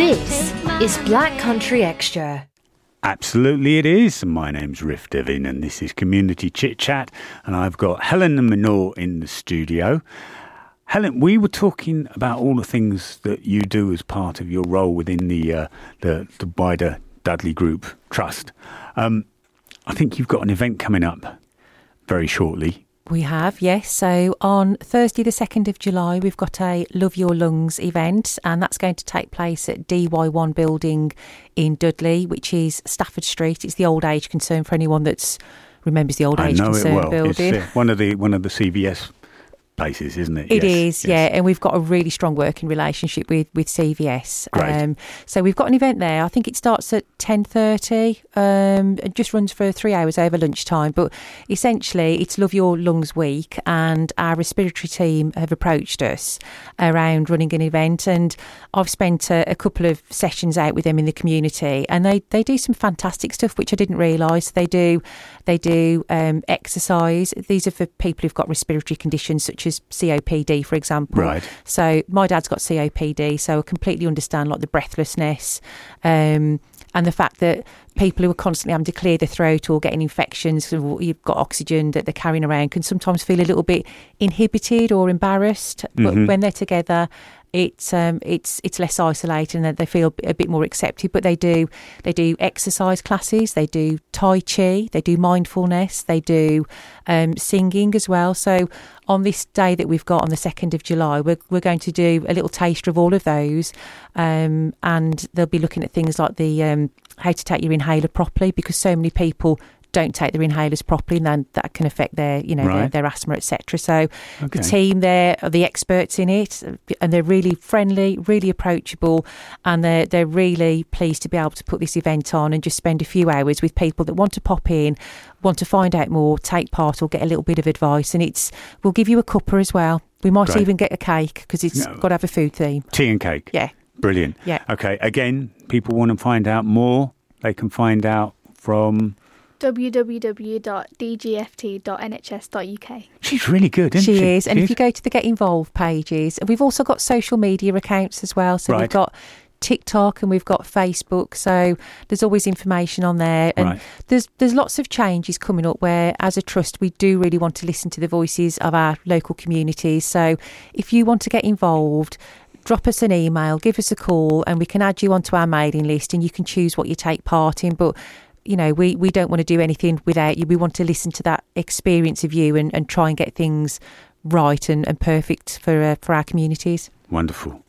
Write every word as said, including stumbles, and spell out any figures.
This is Black Country Extra. Absolutely it is. My name's Riff Devin and this is Community Chit Chat, and I've got Helen Minor in the studio. Helen, we were talking about all the things that you do as part of your role within the uh, the, the wider Dudley Group Trust. Um, I think you've got an event coming up very shortly. We have, yes. So on Thursday the second of July, we've got a Love Your Lungs event, and that's going to take place at D Y one building in Dudley, which is Stafford Street. It's the old age concern for anyone that remembers the old I age know concern it well. building. It's uh, one of the one of the C V S places, isn't it? It yes, is, yes. yeah, and we've got a really strong working relationship with, with C V S. Great. Um, so we've got an event there. I think it starts at ten thirty, um, it just runs for three hours over lunchtime, but essentially it's Love Your Lungs Week, and our respiratory team have approached us around running an event, and I've spent a, a couple of sessions out with them in the community, and they, they do some fantastic stuff which I didn't realise. They do they do um, exercise. These are for people who've got respiratory conditions such as C O P D, for example. Right. So my dad's got C O P D, so I completely understand like the breathlessness um, and the fact that people who are constantly having to clear their throat or getting infections, or you've got oxygen that they're carrying around, can sometimes feel a little bit inhibited or embarrassed. But Mm-hmm. when they're together, it's um, it's it's less isolated, and they feel a bit more accepted. But they do they do exercise classes, they do Tai Chi, they do mindfulness, they do um, singing as well. So on this day that we've got on the second of July, we're we're going to do a little taster of all of those, um, and they'll be looking at things like the um, how to take your inhaler properly, because so many people don't take their inhalers properly, and then that can affect their, you know, Right. their, their asthma, et cetera. So Okay. the team there are the experts in it, and they're really friendly, really approachable, and they're they're really pleased to be able to put this event on and just spend a few hours with people that want to pop in, want to find out more, take part, or get a little bit of advice. And it's we'll give you a cuppa as well. We might Great. even get a cake, because it's No. got to have a food theme. Tea and cake. Yeah. Brilliant. Yeah. Okay, again, people want to find out more, they can find out from... w w w dot d g f t dot n h s dot u k. She's really good, isn't she? She is. And She if you go to the Get Involved pages, we've also got social media accounts as well. So Right. we've got TikTok and we've got Facebook. So there's always information on there. And Right. there's there's lots of changes coming up where, as a trust, we do really want to listen to the voices of our local communities. So if you want to get involved, drop us an email, give us a call, and we can add you onto our mailing list, and you can choose what you take part in. But you know, we, we don't want to do anything without you. We want to listen to that experience of you and, and try and get things right and, and perfect for uh, for our communities. Wonderful.